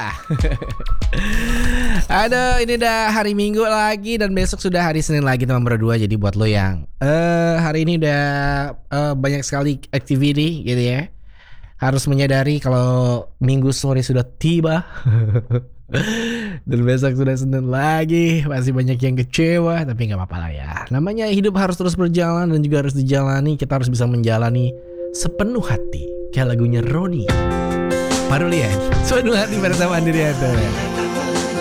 Aduh, ini udah hari Minggu lagi dan besok sudah hari Senin lagi teman berdua. Jadi buat lo yang hari ini udah banyak sekali activity gitu ya, harus menyadari kalau Minggu sore sudah tiba. Dan besok sudah Senin lagi. Masih banyak yang kecewa, tapi gak apa-apa lah ya. Namanya hidup harus terus berjalan dan juga harus dijalani. Kita harus bisa menjalani sepenuh hati, kayak lagunya Roni Parulian, sepenuh hati bersama Andrianto.